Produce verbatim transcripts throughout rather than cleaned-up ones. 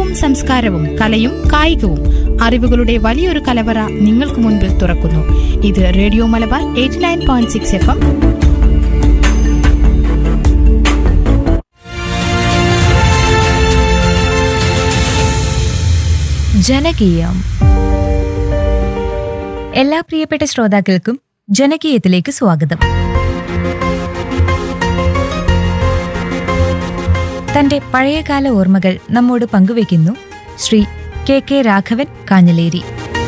അറിവും സംസ്കാരവും കലയും കായികവും അറിവുകളുടെ വലിയൊരു കലവറ നിങ്ങൾക്ക് മുൻപിൽ തുറക്കുന്നു. ഇത് radio Malabar eighty nine point six F M. ജനകീയം. എല്ലാ പ്രിയപ്പെട്ട ശ്രോതാക്കൾക്കും ജനകീയത്തിലേക്ക് സ്വാഗതം. തന്റെ പഴയകാല ഓർമ്മകൾ നമ്മോട് പങ്കുവയ്ക്കുന്നു ശ്രീ കെ കെ രാഘവൻ കാഞ്ഞിലേരി.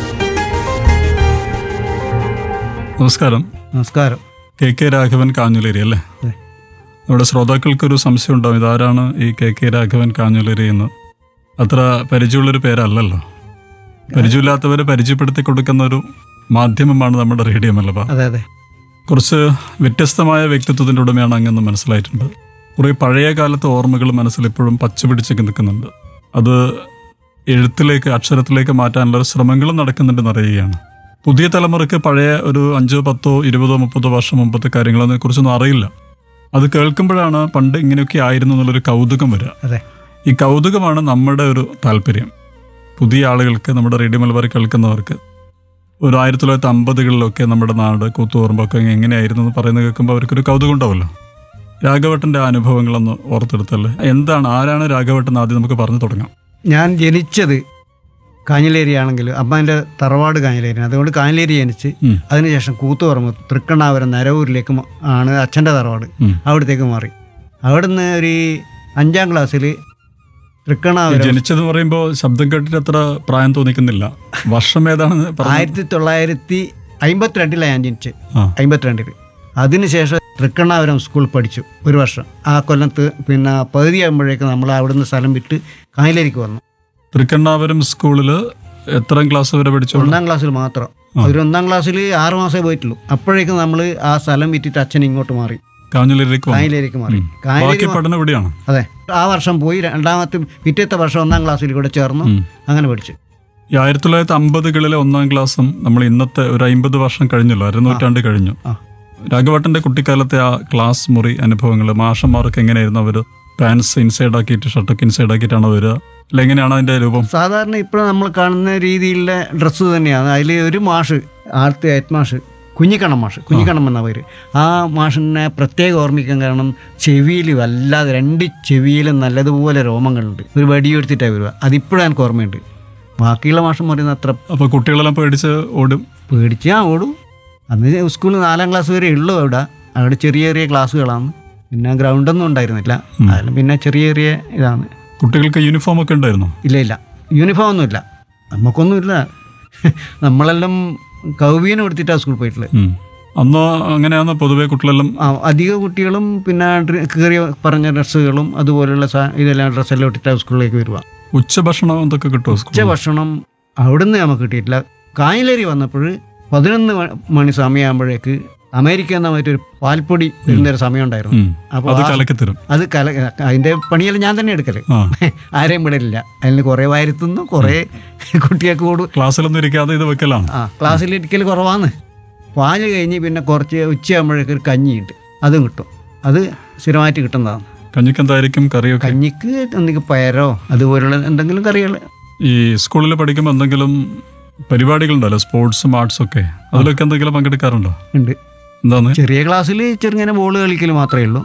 നമസ്കാരം. നമസ്കാരം. കെ കെ രാഘവൻ കാഞ്ഞിലേരി അല്ലേ? നമ്മുടെ ശ്രോതാക്കൾക്കൊരു സംശയം ഉണ്ടാവും, ഇതാരാണ് ഈ കെ കെ രാഘവൻ കാഞ്ഞിലേരി എന്ന്. അത്ര പരിചയമുള്ളൊരു പേരല്ലല്ലോ. പരിചയമില്ലാത്തവരെ പരിചയപ്പെടുത്തി കൊടുക്കുന്ന ഒരു മാധ്യമമാണ് നമ്മുടെ റേഡിയോ മലബാർ. അതെ അതെ കുറച്ച് വ്യത്യസ്തമായ വ്യക്തിത്വത്തിൻ്റെ ഉടമയാണ് അങ്ങെന്ന് മനസ്സിലായിട്ടുണ്ട്. കുറേ പഴയ കാലത്തെ ഓർമ്മകൾ മനസ്സിൽ ഇപ്പോഴും പച്ചപിടിച്ചൊക്കെ നിൽക്കുന്നുണ്ട്. അത് എഴുത്തിലേക്ക്, അക്ഷരത്തിലേക്ക് മാറ്റാനുള്ള ശ്രമങ്ങളും നടക്കുന്നുണ്ടെന്ന് അറിയുകയാണ്. പുതിയ തലമുറയ്ക്ക് പഴയ ഒരു അഞ്ചോ പത്തോ ഇരുപതോ മുപ്പതോ വർഷം മുമ്പത്തെ കാര്യങ്ങളതിനെ കുറിച്ചൊന്നും അറിയില്ല. അത് കേൾക്കുമ്പോഴാണ് പണ്ട് ഇങ്ങനെയൊക്കെ ആയിരുന്നു എന്നുള്ളൊരു കൗതുകം വരിക. അതെ, ഈ കൗതുകമാണ് നമ്മുടെ ഒരു താല്പര്യം. പുതിയ ആളുകൾക്ക്, നമ്മുടെ റേഡിയോ മലബാർ കേൾക്കുന്നവർക്ക് ഒരു ആയിരത്തി തൊള്ളായിരത്തി അമ്പതുകളിലൊക്കെ നമ്മുടെ നാട് കൂത്തുപറമ്പൊക്കെ എങ്ങനെയായിരുന്നു എന്ന് പറയുന്നത് കേൾക്കുമ്പോൾ അവർക്കൊരു കൗതുകം ഉണ്ടാവുമല്ലോ. രാഘവട്ടൻ്റെ അനുഭവങ്ങളൊന്ന് ഓർത്തെടുത്തല്ലേ, എന്താണ്, ആരാണ് രാഘവട്ടൻ, ആദ്യം നമുക്ക് പറഞ്ഞു തുടങ്ങാം. ഞാൻ ജനിച്ചത് കാഞ്ഞിലേരി ആണെങ്കിലും അമ്മേൻ്റെ തറവാട് കാഞ്ഞിലേരി, അതുകൊണ്ട് കാഞ്ഞിലേരി ജനിച്ച് അതിനുശേഷം കൂത്തുപറമ്പ് തൃക്കണ്ണാപുരം നരവൂരിലേക്ക് ആണ് അച്ഛൻ്റെ തറവാട്. അവിടത്തേക്ക് മാറി. അവിടുന്ന് ഒരു അഞ്ചാം ക്ലാസ്സിൽ തൃക്കണ്ണാപുരം. ജനിച്ചെന്ന് പറയുമ്പോൾ ശബ്ദം കേട്ടിട്ട് അത്ര പ്രായം തോന്നിക്കുന്നില്ല. വർഷം ഏതാണെന്ന്? ആയിരത്തി തൊള്ളായിരത്തി അമ്പത്തിരണ്ടിലാണ് ഞാൻ ജനിച്ചത്, അമ്പത്തിരണ്ടില്. അതിനുശേഷം തൃക്കണ്ണാപുരം സ്കൂൾ പഠിച്ചു ഒരു വർഷം. ആ കൊല്ലത്ത് പിന്നെ പകുതിയാകുമ്പോഴേക്ക് നമ്മൾ അവിടുന്ന് സ്ഥലം വിട്ട് കാഞ്ഞിലേരിക്ക് വന്നു. തൃക്കണ്ണാപുരം സ്കൂളിൽ എത്രാം ക്ലാസ് വരെ പഠിച്ചു? ഒന്നാം ക്ലാസ്സിൽ മാത്രം. ഒരു ഒന്നാം ക്ലാസ്സിൽ ആറു മാസമേ പോയിട്ടുള്ളൂ. അപ്പോഴേക്കും നമ്മൾ ആ സ്ഥലം വിറ്റിട്ട് അച്ഛൻ ഇങ്ങോട്ട് മാറി, കാഞ്ഞിലേരിക്ക് കാഞ്ഞിലേരിക്ക് മാറി. പഠനം ഇവിടെയാണ്. അതെ, ആ വർഷം പോയി. രണ്ടാമത്തെ പിറ്റത്തെ വർഷം ഒന്നാം ക്ലാസ്സിൽ കൂടെ ചേർന്നു, അങ്ങനെ പഠിച്ചു. ഈ ആയിരത്തി തൊള്ളായിരത്തി അമ്പതുകളിലെ ഒന്നാം ക്ലാസ്സും നമ്മൾ ഇന്നത്തെ ഒരു അമ്പത് വർഷം കഴിഞ്ഞല്ലോ, അരനൂറ്റാണ്ട് കഴിഞ്ഞു. രാഘവട്ടന്റെ കുട്ടിക്കാലത്തെ ആ ക്ലാസ് മുറി അനുഭവങ്ങൾ, മാഷന്മാർക്ക് എങ്ങനെയായിരുന്നു? അവർ പാൻസ് ഇൻസൈഡ് ആക്കിയിട്ട് ഷർട്ടൊക്കെ ഇൻസൈഡ് ആക്കിയിട്ടാണ് വരിക, അല്ല എങ്ങനെയാണ് അതിന്റെ രൂപം? സാധാരണ ഇപ്പോൾ നമ്മൾ കാണുന്ന രീതിയിലുള്ള ഡ്രസ്സ് തന്നെയാണ്. അതിൽ ഒരു മാഷ്, ആദ്യത്തെ ഹെഡ് മാഷ് കുഞ്ഞിക്കണ്ണം മാഷ്, കുഞ്ഞിക്കണ്ണം എന്ന പേര്. ആ മാഷിനെ പ്രത്യേകം ഓർമ്മിക്കാൻ കാരണം ചെവിയിൽ വല്ലാതെ രണ്ട് ചെവിയിലും നല്ലതുപോലെ രോമങ്ങളുണ്ട്. ഒരു വടിയെടുത്തിട്ടാണ് വരിക. അതിപ്പോഴും എനിക്ക് ഓർമ്മയുണ്ട്. ബാക്കിയുള്ള മാഷം പറയുന്ന അത്ര. അപ്പോൾ കുട്ടികളെല്ലാം പേടിച്ച് ഓടും? പേടിച്ച് ആ ഓടും. അന്ന് സ്കൂളിൽ നാലാം ക്ലാസ് വരെ ഉള്ളൂ. അവിടെ അവിടെ ചെറിയ ചെറിയ ക്ലാസ്സുകളാണ്. പിന്നെ ഗ്രൗണ്ടൊന്നും ഉണ്ടായിരുന്നില്ല. അതിലും പിന്നെ ചെറിയ ചെറിയ ഇതാണ്. കുട്ടികൾക്ക് യൂണിഫോം ഒക്കെ ഉണ്ടായിരുന്നു? ഇല്ല ഇല്ല, യൂണിഫോം ഒന്നുമില്ല, നമുക്കൊന്നുമില്ല. നമ്മളെല്ലാം കൗവീനം എടുത്തിട്ടാണ് സ്കൂളിൽ പോയിട്ടുള്ളത്. അന്ന് അങ്ങനെയാണോ പൊതുവെ കുട്ടികളെല്ലാം? ആ, അധിക കുട്ടികളും പിന്നെ കയറിയ പറഞ്ഞ ഡ്രസ്സുകളും അതുപോലുള്ള ഇതെല്ലാം ഡ്രസ്സെല്ലാം ഇട്ടിട്ടാണ് സ്കൂളിലേക്ക് വരുക. ഉച്ചഭക്ഷണം എന്തൊക്കെ കിട്ടുമോ? ഉച്ചഭക്ഷണം അവിടുന്ന് നമുക്ക് കിട്ടിയിട്ടില്ല. കാഞ്ഞിലേരി വന്നപ്പോൾ പതിനൊന്ന് മണി സമയമാകുമ്പോഴേക്ക് അമേരിക്ക എന്ന മറ്റൊരു പാൽപ്പൊടി വരുന്നൊരു സമയം ഉണ്ടായിരുന്നു. അപ്പോൾ അത് കലക്കത്തരും. അത് കല അതിൻ്റെ പണിയെല്ലാം ഞാൻ തന്നെ എടുക്കല്, ആരെയും വിടലില്ല. അതിന് കുറേ വാരുത്തുന്നു, കുറേ കുട്ടികൾക്ക് കൂടും. ക്ലാസ്സിലൊന്നും ഇരിക്കാതെ ഇത് വെക്കലാണ്. ആ, ക്ലാസ്സിൽ ഇരിക്കൽ കുറവാണ്. പാല് കഴിഞ്ഞ് പിന്നെ കുറച്ച് ഉച്ചയാകുമ്പോഴേക്ക് ഒരു കഞ്ഞിയുണ്ട്, അതും കിട്ടും. അത് സ്ഥിരമായിട്ട് കിട്ടുന്നതാണ്. കഞ്ഞിക്ക് എന്തായിരിക്കും കറിയൊക്കെ? കഞ്ഞിക്ക് എന്തെങ്കിലും പയരോ അതുപോലുള്ള എന്തെങ്കിലും കറികൾ. ഈ സ്കൂളിൽ പഠിക്കുമ്പോൾ എന്തെങ്കിലും പരിപാടികളുണ്ടല്ലോ, സ്പോർട്സും ആർട്സും ഒക്കെ, അതിലൊക്കെ എന്തെങ്കിലും പങ്കെടുക്കാറുണ്ടോ? ഉണ്ട്. എന്താണ്? ചെറിയ ക്ലാസ്സിൽ ചെറുങ്ങനെ ബോൾ കളിക്കൽ മാത്രമേ ഉള്ളൂ.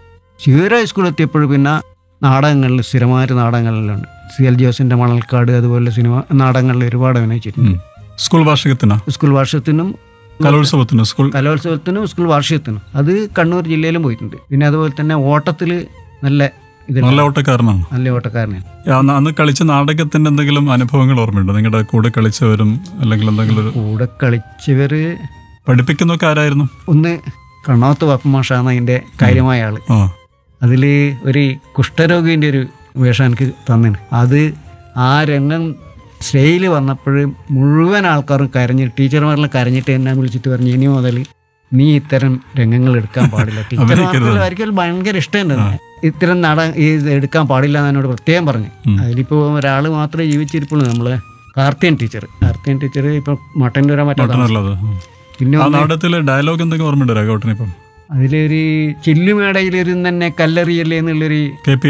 ശിവര ഹൈസ്കൂളിൽ എത്തിയപ്പോഴും പിന്നെ നാടകങ്ങളിൽ സ്ഥിരമായിട്ട് നാടകങ്ങളിലുണ്ട്. സി എൽ ജോസിന്റെ മണൽക്കാട് അതുപോലെ സിനിമ നാടകങ്ങളിൽ ഒരുപാട് അഭിനയിച്ചിട്ടുണ്ട്. സ്കൂൾ വാർഷികത്തിനാ? School വാർഷികത്തിനും കലോത്സവത്തിനും school കലോത്സവത്തിനും school വാർഷികത്തിനും. അത് കണ്ണൂർ ജില്ലയിലും പോയിട്ടുണ്ട്. പിന്നെ അതുപോലെ തന്നെ ഓട്ടത്തിൽ നല്ല ഇത്, നല്ല ഓട്ടക്കാരനാണ്. നല്ല ഓട്ടക്കാരനാണ്. അന്ന് കളിച്ച നാടകത്തിന്റെ എന്തെങ്കിലും അനുഭവങ്ങൾ ഓർമ്മയുണ്ടോ? നിങ്ങളുടെ കൂടെ കളിച്ചവരും അല്ലെങ്കിൽ എന്തെങ്കിലും? കൂടെ കളിച്ചവര് പഠിപ്പിക്കുന്നൊക്കെ ആരായിരുന്നു? ഒന്ന് കണ്ണോത്ത് പപ്പമാഷാണ് അതിന്റെ കാര്യമായ ആള്. അതിൽ ഒരു കുഷ്ഠരോഗിന്റെ ഒരു വേഷം എനിക്ക് തന്നിന്. അത് ആ രംഗം സ്റ്റേജിൽ വന്നപ്പോഴും മുഴുവൻ ആൾക്കാരും കരഞ്ഞ്, ടീച്ചർമാരെല്ലാം കരഞ്ഞിട്ട് എന്നെ വിളിച്ചിട്ട് പറഞ്ഞു, ഇനി മുതൽ നീ ഇത്തരം രംഗങ്ങൾ എടുക്കാൻ പാടില്ല. ടീച്ചർമാർക്ക് ഒരിക്കലും ഭയങ്കര ഇഷ്ടമുണ്ട്, ഇത്തരം നാടകം ഇത് എടുക്കാൻ പാടില്ല എന്ന് എന്നോട് പ്രത്യേകം പറഞ്ഞു. അതിലിപ്പോൾ ഒരാൾ മാത്രമേ ജീവിച്ചിരിപ്പുള്ളൂ, നമ്മളെ കാർത്തിയൻ ടീച്ചർ. കാർത്തിയൻ ടീച്ചർ ഇപ്പൊ മട്ടന്നൂർ വരാൻ പറ്റാത്ത. പിന്നെ നാടകത്തിലെ ഡയലോഗ് എന്തെങ്കിലും ഓർമ്മയുണ്ടോ രാഘവട്ടന്? ഇപ്പം അതിലൊരു ചില്ലുമേടയിലിരുന്ന് തന്നെ കല്ലെറിയല്ലേ എന്നുള്ളൊരു